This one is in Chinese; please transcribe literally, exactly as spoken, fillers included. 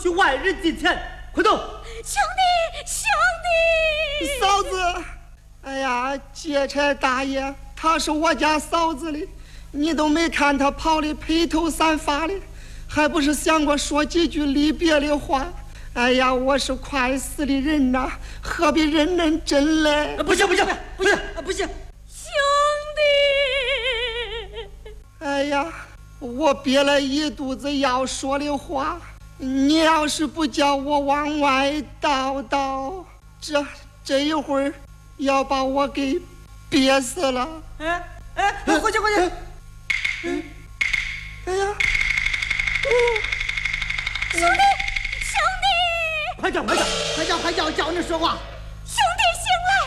取外人金钱，快走！ 兄弟，兄弟， 嫂子，哎呀，劫差大爷，她是我家嫂子的，你都没看她跑的披头散发的，还不是想过说几句离别的话？哎呀，我是快死的人呐，何必认认真嘞？ 不行不行不行不行！ 兄弟， 哎呀，我憋了一肚子要说的话，你要是不叫我往外倒倒，这这一会儿要把我给憋死了。 哎哎，回去回去！ 嗯，哎呀， 嗯，兄弟，兄弟， 快叫快叫快叫快叫，叫你说话！